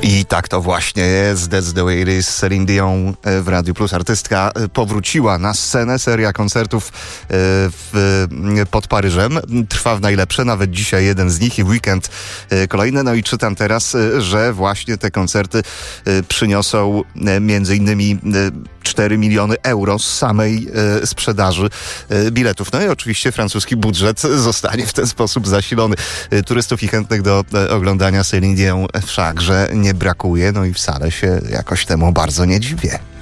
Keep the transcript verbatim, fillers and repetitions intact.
I tak to właśnie jest. That's the way it is. Celine Dion w Radiu Plus. Artystka powróciła na scenę. Seria koncertów w, pod Paryżem trwa w najlepsze. Nawet dzisiaj jeden z nich i w weekend kolejny. No i czytam teraz, że właśnie te koncerty przyniosą między innymi cztery miliony euro z samej e, sprzedaży e, biletów. No i oczywiście francuski budżet zostanie w ten sposób zasilony. E, turystów i chętnych do e, oglądania Celine Dion wszakże nie brakuje. No i wcale się jakoś temu bardzo nie dziwię.